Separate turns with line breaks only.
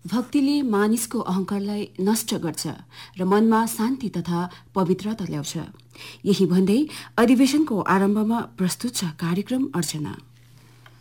भक्तिले मानिसको अहंकारलाई नष्ट गर्छ र मनमा शान्ति तथा पवित्रता ल्याउँछ। यही भन्दै अधिवेशनको आरम्भमा प्रस्तुत छ कार्यक्रम अर्चना।